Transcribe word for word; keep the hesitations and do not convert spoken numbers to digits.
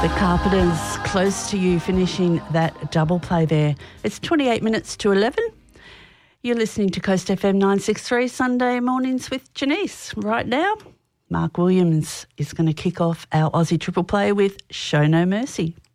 The Carpenters, Close to You, finishing that double play there. It's twenty-eight minutes to eleven. You're listening to Coast F M nine sixty-three, Sunday mornings with Janice. Right now, Mark Williams is going to kick off our Aussie triple play with Show No Mercy.